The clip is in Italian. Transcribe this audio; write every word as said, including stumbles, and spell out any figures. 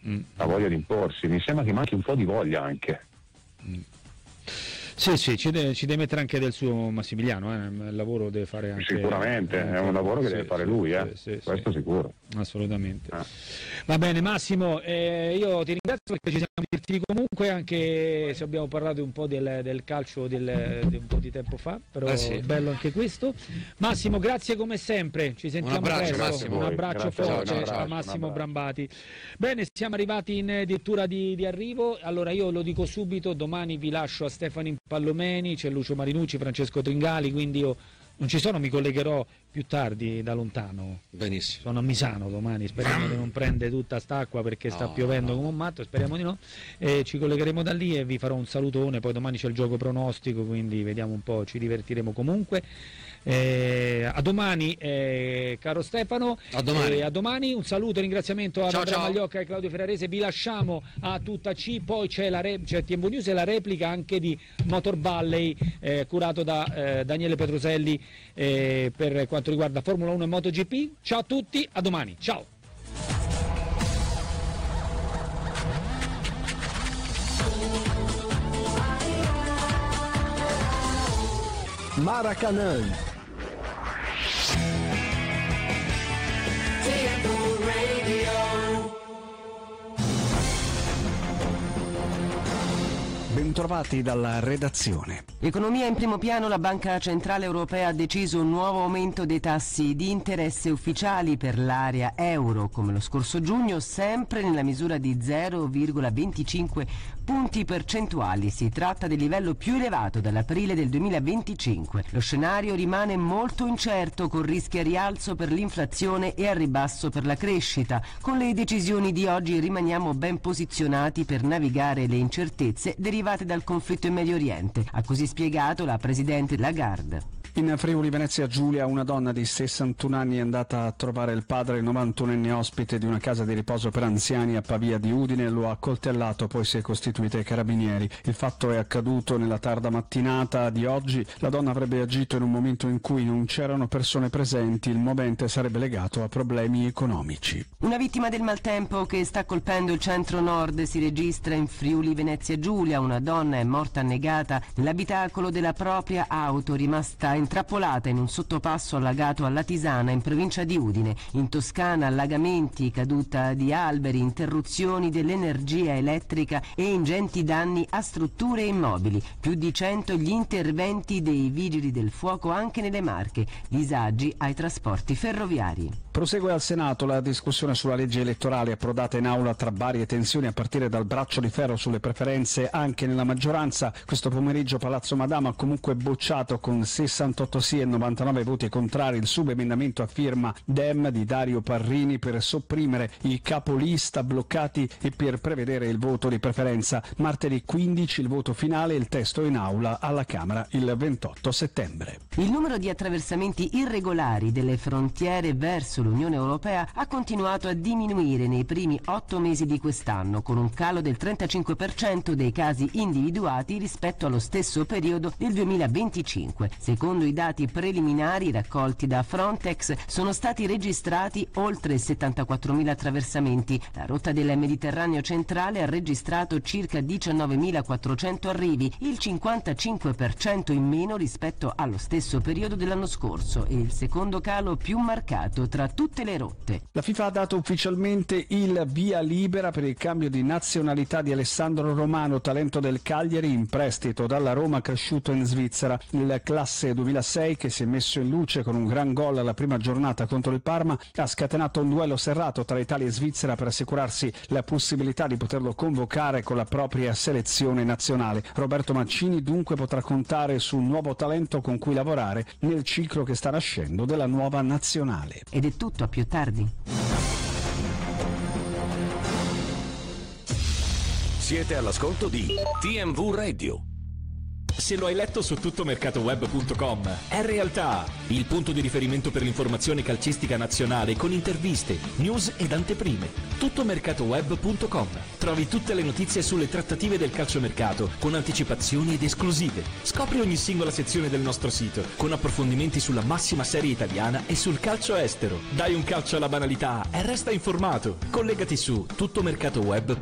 mm. la voglia di imporsi. Mi sembra che manchi un po' di voglia anche. Mm. Sì, sì, ci deve, ci deve mettere anche del suo Massimiliano, eh. Il lavoro deve fare anche... Sicuramente, anche, è un lavoro che sì, deve fare sì, lui, eh. sì, sì, questo sì. sicuro. Assolutamente. Eh. Va bene Massimo, eh, io ti ringrazio perché ci siamo divertiti comunque, anche se abbiamo parlato un po' del, del calcio del, di un po' di tempo fa, però eh sì. bello anche questo. Massimo, grazie come sempre, ci sentiamo un abbraccio, presto, Massimo. un abbraccio Grazie forte ciao, ciao, a Massimo Brambati. Bene, siamo arrivati in addirittura di, di arrivo, allora io lo dico subito, domani vi lascio a Stefano Impallomeni, c'è Lucio Marinucci, Francesco Tringali, quindi io non ci sono, mi collegherò più tardi da lontano. Benissimo. Sono a Misano domani, speriamo di non prendere tutta st'acqua perché sta No, piovendo no. come un matto, speriamo di no. E ci collegheremo da lì e vi farò un salutone, poi domani c'è il gioco pronostico, quindi vediamo un po', ci divertiremo comunque. Eh, a domani, eh, caro Stefano. A domani. Eh, a domani, un saluto e ringraziamento a Ciao, Andrea ciao. Magliocca e Claudio Ferrarese. Vi lasciamo a tutta C, poi c'è la re- c'è T M News e la replica anche di Motor Valley, eh, curato da eh, Daniele Petroselli, eh, per quanto riguarda Formula uno e MotoGP. Ciao a tutti, a domani, ciao. Maracanã. Bentrovati dalla redazione. Economia in primo piano, la Banca Centrale Europea ha deciso un nuovo aumento dei tassi di interesse ufficiali per l'area euro, come lo scorso giugno, sempre nella misura di zero virgola venticinque punti percentuali. Si tratta del livello più elevato dall'aprile del duemilaventicinque. Lo scenario rimane molto incerto, con rischi a rialzo per l'inflazione e a ribasso per la crescita. Con le decisioni di oggi rimaniamo ben posizionati per navigare le incertezze derivate dal conflitto in Medio Oriente, ha così spiegato la Presidente Lagarde. In Friuli Venezia Giulia una donna di sessantuno anni è andata a trovare il padre novantunenne ospite di una casa di riposo per anziani a Pavia di Udine, lo ha accoltellato, poi si è costituita ai carabinieri. Il fatto è accaduto nella tarda mattinata di oggi. La donna avrebbe agito in un momento in cui non c'erano persone presenti, il movente sarebbe legato a problemi economici. Una vittima del maltempo che sta colpendo il centro-nord si registra in Friuli Venezia Giulia. Una donna è morta annegata nell'abitacolo della propria auto, rimasta intrappolata in un sottopasso allagato alla Tisana in provincia di Udine. In Toscana allagamenti, caduta di alberi, interruzioni dell'energia elettrica e ingenti danni a strutture e immobili. Più di cento gli interventi dei vigili del fuoco anche nelle Marche, disagi ai trasporti ferroviari. Prosegue al Senato la discussione sulla legge elettorale approdata in aula tra varie tensioni a partire dal braccio di ferro sulle preferenze anche nella maggioranza. Questo pomeriggio Palazzo Madama ha comunque bocciato con sessantotto sì e novantanove voti contrari il subemendamento a firma Dem di Dario Parrini per sopprimere i capolista bloccati e per prevedere il voto di preferenza. Martedì quindici il voto finale e il testo in aula alla Camera il ventotto settembre. Il numero di attraversamenti irregolari delle frontiere verso l'Unione Europea ha continuato a diminuire nei primi otto mesi di quest'anno, con un calo del trentacinque per cento dei casi individuati rispetto allo stesso periodo del duemilaventicinque. Secondo i dati preliminari raccolti da Frontex, sono stati registrati oltre settantaquattromila attraversamenti. La rotta del Mediterraneo centrale ha registrato circa diciannovemilaquattrocento arrivi, il cinquantacinque per cento in meno rispetto allo stesso periodo dell'anno scorso e il secondo calo più marcato tra tutte le rotte. La FIFA ha dato ufficialmente il via libera per il cambio di nazionalità di Alessandro Romano, talento del Cagliari in prestito dalla Roma, cresciuto in Svizzera. Il classe duemilasei, che si è messo in luce con un gran gol alla prima giornata contro il Parma, ha scatenato un duello serrato tra Italia e Svizzera per assicurarsi la possibilità di poterlo convocare con la propria selezione nazionale. Roberto Mancini dunque potrà contare su un nuovo talento con cui lavorare nel ciclo che sta nascendo della nuova nazionale. Ed è tutto, a più tardi. Siete all'ascolto di T M V Radio. se lo hai letto su tuttomercatoweb punto com. È realtà, il punto di riferimento per l'informazione calcistica nazionale con interviste, news ed anteprime. tuttomercatoweb punto com. Trovi tutte le notizie sulle trattative del calciomercato con anticipazioni ed esclusive. Scopri ogni singola sezione del nostro sito con approfondimenti sulla massima serie italiana e sul calcio estero. Dai un calcio alla banalità e resta informato. Collegati su tuttomercatoweb